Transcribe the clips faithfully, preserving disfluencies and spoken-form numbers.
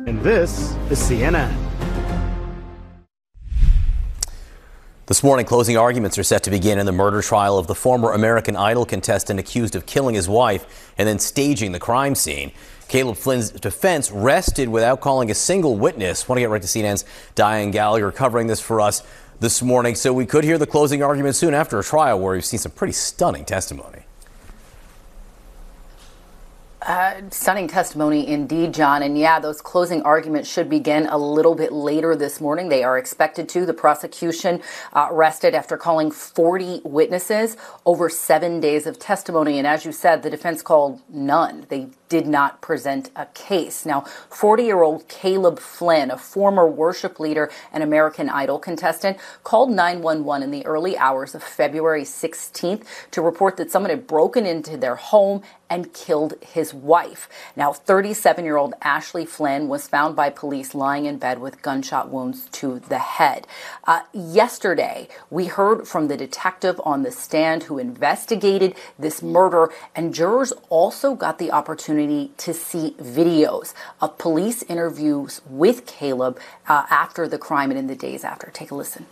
And this is C N N. This morning, closing arguments are set to begin in the murder trial of the former American Idol contestant accused of killing his wife and then staging the crime scene. Caleb Flynn's defense rested without calling a single witness. Want to get right to C N N's Diane Gallagher covering this for us this morning. So we could hear the closing argument soon after a trial where we've seen some pretty stunning testimony. Uh, stunning testimony indeed, John. And yeah, those closing arguments should begin a little bit later this morning. They are expected to. The prosecution uh, rested after calling forty witnesses over seven days of testimony. And as you said, the defense called none. They did not present a case. Now, forty-year-old Caleb Flynn, a former worship leader and American Idol contestant, called nine one one in the early hours of February sixteenth to report that someone had broken into their home and killed his wife. Now, thirty-seven-year-old Ashley Flynn was found by police lying in bed with gunshot wounds to the head. Uh, yesterday, we heard from the detective on the stand who investigated this murder, and jurors also got the opportunity to see videos of police interviews with Caleb uh, after the crime and in the days after. Take a listen.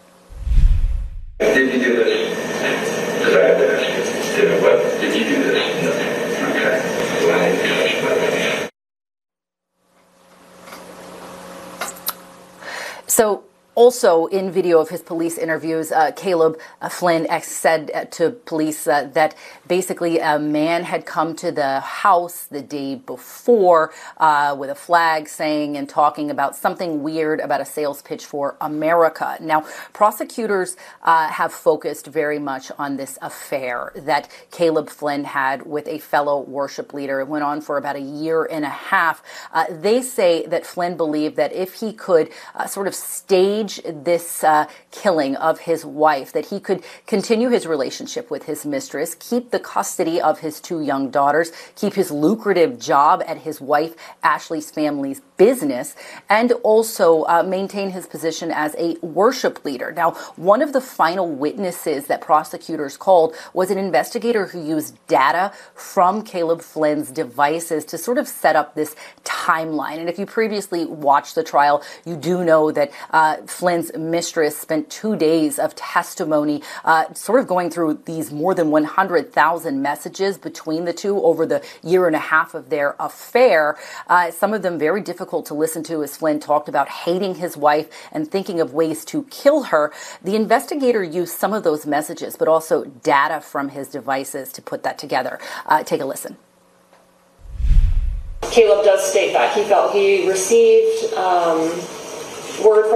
Did you do this? Because I have to ask you. Did, what, did you do this? No. Okay. Well, I didn't touch my life. So, also in video of his police interviews, uh, Caleb uh, Flynn said uh, to police uh, that basically a man had come to the house the day before uh, with a flag saying and talking about something weird about a sales pitch for America. Now, prosecutors uh, have focused very much on this affair that Caleb Flynn had with a fellow worship leader. It went on for about a year and a half. Uh, they say that Flynn believed that if he could uh, sort of stage this uh, killing of his wife, that he could continue his relationship with his mistress, keep the custody of his two young daughters, keep his lucrative job at his wife Ashley's family's business, and also uh, maintain his position as a worship leader. Now, one of the final witnesses that prosecutors called was an investigator who used data from Caleb Flynn's devices to sort of set up this timeline. And if you previously watched the trial, you do know that uh, Flynn's mistress spent two days of testimony uh, sort of going through these more than one hundred thousand messages between the two over the year and a half of their affair. Uh, some of them very difficult to listen to as Flynn talked about hating his wife and thinking of ways to kill her. The investigator used some of those messages, but also data from his devices to put that together. Uh, take a listen. Caleb does state that he felt he received um, word from